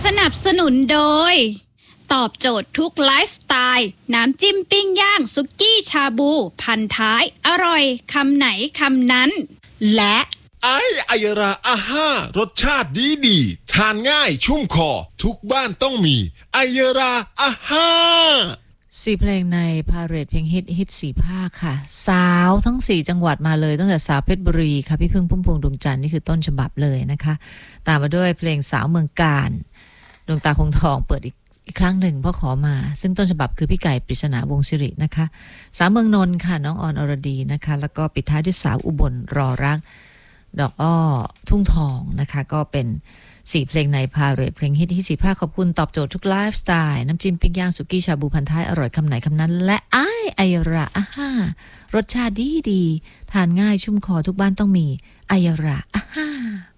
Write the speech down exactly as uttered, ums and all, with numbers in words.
นับสนุนโดยตอบโจทย์ทุกไลฟ์สไตล์น้ำจิ้มปิ้งย่างสุกี้ชาบูพันท้ายอร่อยคำไหนคำนั้นและไอไอยราอาห้ารสชาติดีดีทานง่ายชุ่มคอทุกบ้านต้องมีไอยราอาห้าสี่เพลงในพาเหรดเพลงฮิตฮิตสี่ภาคค่ะสาวทั้งสี่จังหวัดมาเลยตั้งแต่สาวเพชรบุรีค่ะพี่พึ่งพุ่มพวงดวงจันทร์นี่คือต้นฉบับเลยนะคะตามมาด้วยเพลงสาวเมืองกาญดวงตาคงทองเปิดอีกอีกครั้งหนึ่งพ่อขอมาซึ่งต้นฉบับคือพี่ไก่ปริศนาวงศ์สิรินะคะสาวเมืองนนท์ค่ะน้องออนอรดีนะคะแล้วก็ปิดท้ายด้วยสาวอุบลรอรักดอกอ้อทุ่งทองนะคะก็เป็นสี่เพลงในพาเหรดเพลงฮิตที่สี่ภาคขอบคุณตอบโจทย์ทุกไลฟ์สไตล์น้ำจิ้มปิ้งย่างสุกี้ชาบูพันท้ายอร่อยคำไหนคำนั้นและไอไอระอาห้ารสชาติดีดีทานง่ายชุ่มคอทุกบ้านต้องมีไอระอาห้า